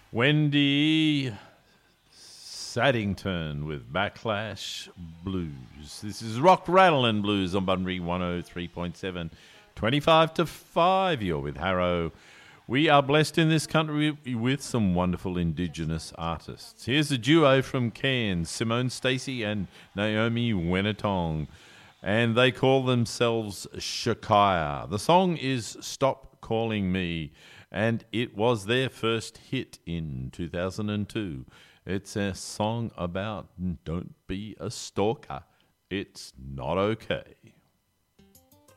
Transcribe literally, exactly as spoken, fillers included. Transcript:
Wendy Saddington with Backlash Blues. This is Rock, Rattle and Blues on Bunbury one oh three point seven. twenty-five to five, you're with Harrow. We are blessed in this country with some wonderful Indigenous artists. Here's a duo from Cairns, Simone Stacey and Naomi Wenatong, and they call themselves Shakaya. The song is Stop Calling Me, and it was their first hit in two thousand two. It's a song about don't be a stalker. It's not okay.